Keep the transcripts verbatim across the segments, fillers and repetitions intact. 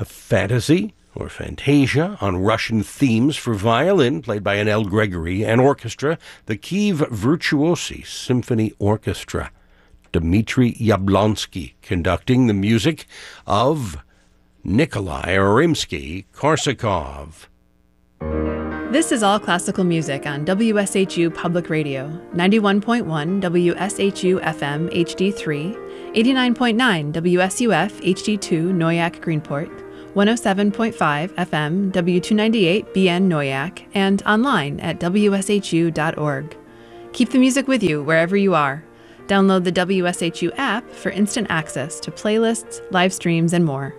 a fantasy or fantasia on Russian themes for violin, played by an L. Gregory, and orchestra, the Kiev Virtuosi Symphony Orchestra. Dmitry Yablonsky conducting the music of Nikolai Rimsky-Korsakov. This is All Classical Music on W S H U Public Radio, ninety-one point one W S H U F M H D three, eighty-nine point nine W S U F H D two Noyak Greenport, one oh seven point five F M W two ninety-eight B N Noyak, and online at W S H U dot org. Keep the music with you wherever you are. Download the W S H U app for instant access to playlists, live streams, and more.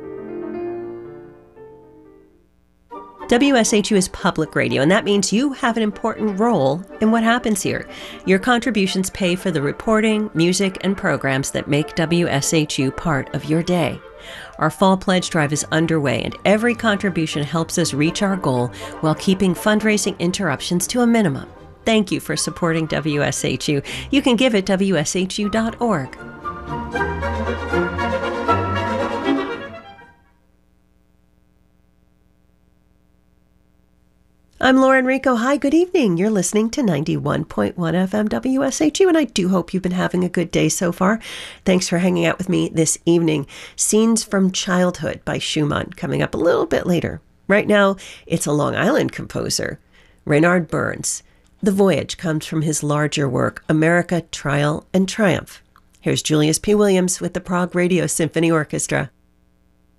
W S H U is public radio, and that means you have an important role in what happens here. Your contributions pay for the reporting, music, and programs that make W S H U part of your day. Our fall pledge drive is underway, and every contribution helps us reach our goal while keeping fundraising interruptions to a minimum. Thank you for supporting W S H U. You can give at W S H U dot org. I'm Lauren Rico. Hi, good evening. You're listening to ninety-one point one F M W S H U, and I do hope you've been having a good day so far. Thanks for hanging out with me this evening. Scenes from Childhood by Schumann coming up a little bit later. Right now, it's a Long Island composer, Reynard Burns. The Voyage comes from his larger work, America, Trial and Triumph. Here's Julius P. Williams with the Prague Radio Symphony Orchestra.